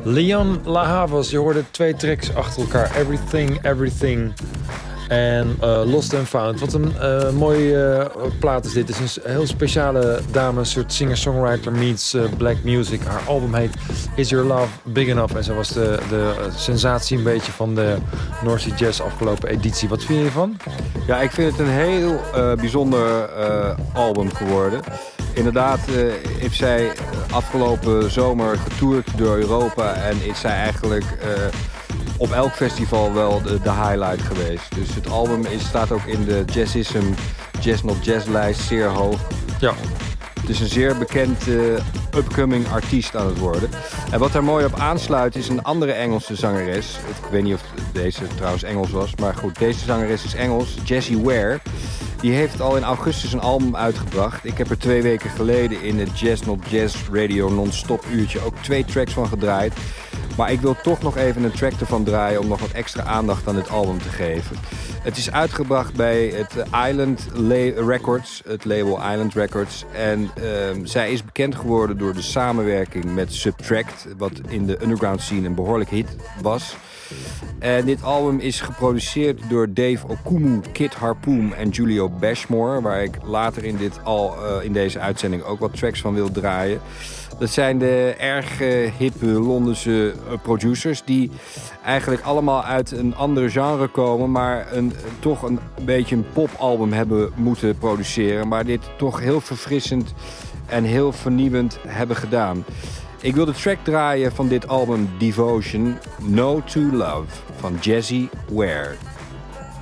Leon LaHavas, je hoorde 2 tracks achter elkaar. Everything en Lost and Found. Wat een mooie plaat is dit. Het is een heel speciale dame, een soort singer-songwriter meets black music. Haar album heet Is Your Love Big Enough? En ze was de sensatie een beetje van de North Sea Jazz afgelopen editie. Wat vind je ervan? Ja, ik vind het een heel bijzonder album geworden. Inderdaad heeft zij afgelopen zomer getoerd door Europa en is zij eigenlijk op elk festival wel de highlight geweest. Dus het album staat ook in de Jazzism Jazz Not Jazz lijst zeer hoog. Ja. Het is een zeer bekend upcoming artiest aan het worden. En wat daar mooi op aansluit is een andere Engelse zangeres. Ik weet niet of deze trouwens Engels was, maar goed, deze zangeres is Engels, Jessie Ware. Die heeft al in augustus een album uitgebracht. Ik heb er 2 weken geleden in het Jazz Not Jazz Radio non-stop uurtje ook 2 tracks van gedraaid. Maar ik wil toch nog even een track ervan draaien om nog wat extra aandacht aan dit album te geven. Het is uitgebracht bij het Island Records, het label Island Records. En zij is bekend geworden door de samenwerking met Subtract, wat in de underground scene een behoorlijk hit was. En dit album is geproduceerd door Dave Okumu, Kid Harpoon en Julio Bashmore, waar ik later in deze uitzending ook wat tracks van wil draaien. Dat zijn de erg hippe Londense producers die eigenlijk allemaal uit een ander genre komen, maar toch een beetje een popalbum hebben moeten produceren, maar dit toch heel verfrissend en heel vernieuwend hebben gedaan. Ik wil de track draaien van dit album Devotion, No to Love, van Jessie Ware.